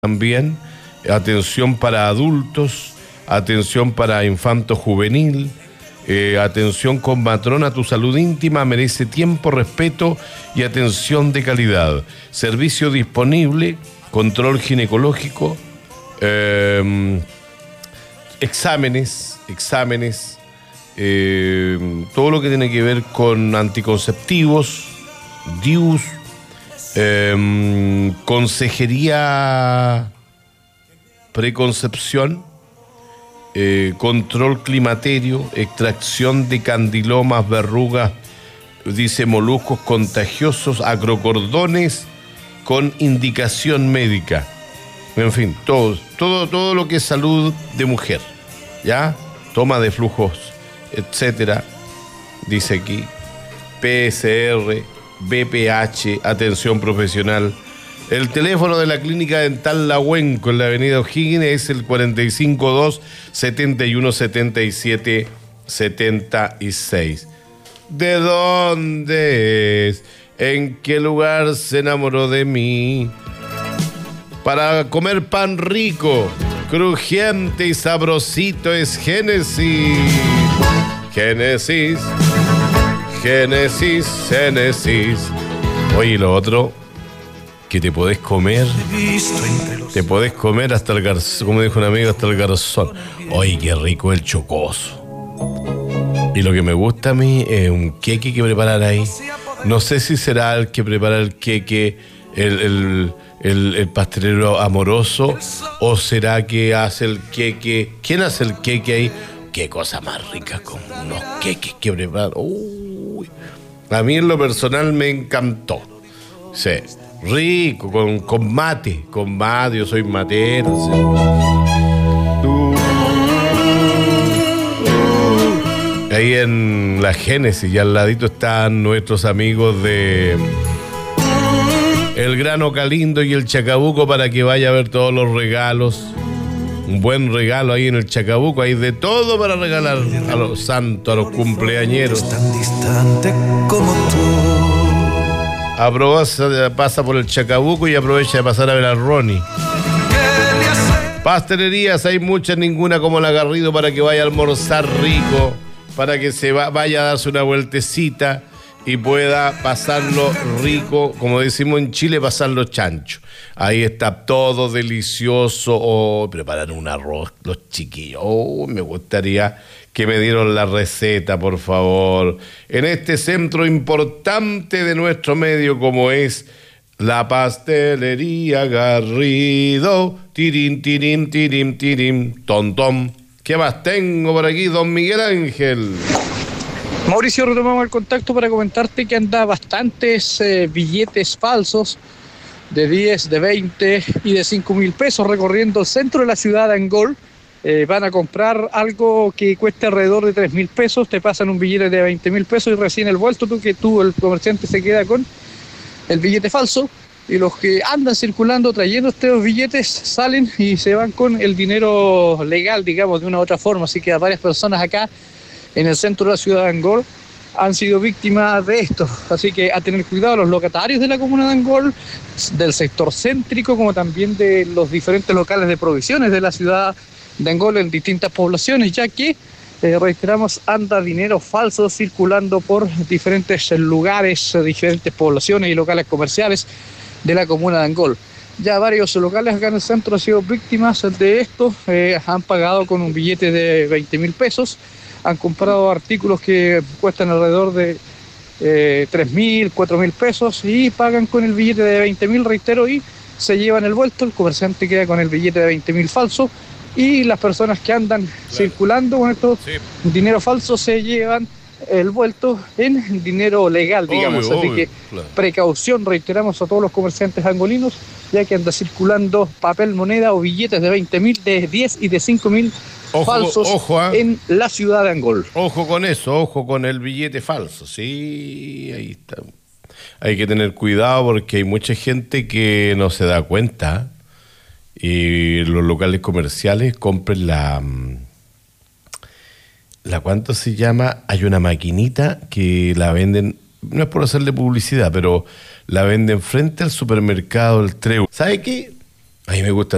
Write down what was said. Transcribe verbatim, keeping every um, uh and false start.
también, atención para adultos, atención para infanto juvenil, eh, atención con matrona, tu salud íntima merece tiempo, respeto y atención de calidad. Servicio disponible, control ginecológico, eh, exámenes, exámenes, eh, todo lo que tiene que ver con anticonceptivos, D I Us, eh, consejería preconcepción, eh, control climaterio, extracción de candilomas, verrugas, dice moluscos contagiosos, acrocordones con indicación médica. En fin, todo, todo, todo lo que es salud de mujer, ¿ya? Toma de flujos, etcétera, dice aquí, P C R, B P H, atención profesional. El teléfono de la Clínica Dental La Huenco en la avenida O'Higgins es el cuarenta y cinco dos, setenta y uno, setenta y siete, setenta y seis. ¿De dónde es? ¿En qué lugar se enamoró de mí? Para comer pan rico, crujiente y sabrosito es Génesis. Génesis, Génesis, Génesis. Oye, lo otro, que te podés comer, te podés comer hasta el garzón, como dijo un amigo, hasta el garzón. Oye, qué rico el chocoso. Y lo que me gusta a mí es un queque que preparar ahí. No sé si será el que prepara el queque, el, el, el, el pastelero amoroso, o será que hace el queque. ¿Quién hace el queque ahí? Qué cosa más rica, con unos queques que preparan. Uy. A mí en lo personal me encantó. Sí, rico, con, con mate, con mate, yo soy matero. Sí. Uh, uh. Ahí en la Génesis y al ladito están nuestros amigos de El Grano Calindo y el Chacabuco para que vaya a ver todos los regalos. Un buen regalo ahí en el Chacabuco, hay de todo para regalar a los santos, a los cumpleañeros. Tan distante como tú. Aprovecha, pasa por el Chacabuco y aprovecha de pasar a ver a Ronnie. Pastelerías, hay muchas, ninguna como la Garrido para que vaya a almorzar rico, para que se va, vaya a darse una vueltecita y pueda pasarlo rico, como decimos en Chile, pasarlo chancho. Ahí está todo delicioso. Oh, preparar un arroz, los chiquillos. Oh, me gustaría que me dieran la receta, por favor. En este centro importante de nuestro medio, como es la Pastelería Garrido. Tirim, tirim, tirim, tirim, tom, tom. ¿Qué más tengo por aquí, don Miguel Ángel? Mauricio, retomamos el contacto para comentarte que anda bastantes eh, billetes falsos de diez, de veinte y de cinco mil pesos recorriendo el centro de la ciudad de Angol. Eh, van a comprar algo que cueste alrededor de tres mil pesos, te pasan un billete de veinte mil pesos y recién el vuelto tú que tú, el comerciante, se queda con el billete falso, y los que andan circulando trayendo estos billetes salen y se van con el dinero legal, digamos, de una u otra forma. Así que a varias personas acá en el centro de la ciudad de Angol han sido víctimas de esto, así que a tener cuidado los locatarios de la comuna de Angol, del sector céntrico, como también de los diferentes locales de provisiones de la ciudad de Angol en distintas poblaciones, ya que, eh, reiteramos, anda dinero falso circulando por diferentes lugares, diferentes poblaciones y locales comerciales de la comuna de Angol. Ya varios locales acá en el centro han sido víctimas de esto, eh, han pagado con un billete de veinte mil pesos, han comprado artículos que cuestan alrededor de eh, tres mil, cuatro mil pesos y pagan con el billete de veinte mil, reitero, y se llevan el vuelto. El comerciante queda con el billete de veinte mil falso y las personas que andan claro. circulando con estos sí. dinero falso se llevan el vuelto en dinero legal, digamos. Obvio, Así obvio, que claro. precaución, reiteramos a todos los comerciantes angolinos, ya que anda circulando papel moneda o billetes de veinte mil, de diez y de cinco mil Ojo, falsos ojo, ¿eh? en la ciudad de Angol. Ojo con eso, ojo con el billete falso, sí, ahí está. Hay que tener cuidado porque hay mucha gente que no se da cuenta y los locales comerciales compren la, la ¿cuánto se llama? Hay una maquinita que la venden, no es por hacerle publicidad, pero la venden frente al supermercado El Treu. ¿Sabe qué? A mí me gusta